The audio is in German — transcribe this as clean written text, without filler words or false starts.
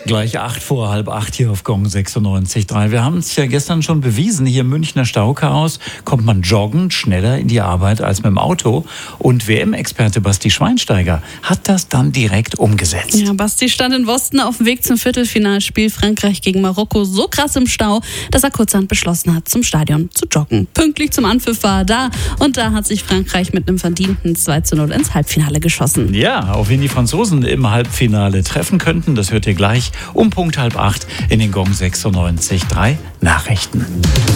Gleich 8:05 hier auf Gong 96.3. Wir haben es ja gestern schon bewiesen, hier im Münchner Stauchaos kommt man joggend schneller in die Arbeit als mit dem Auto. Und WM-Experte Basti Schweinsteiger hat das dann direkt umgesetzt. Ja, Basti stand in Boston auf dem Weg zum Viertelfinalspiel Frankreich gegen Marokko so krass im Stau, dass er kurzerhand beschlossen hat, zum Stadion zu joggen. Pünktlich zum Anpfiff war er da und da hat sich Frankreich mit einem verdienten 2:0 ins Halbfinale geschossen. Ja, auf wen die Franzosen im Halbfinale treffen könnten, das hört ihr gleich um Punkt 7:30 in den Gong 96.3 Nachrichten.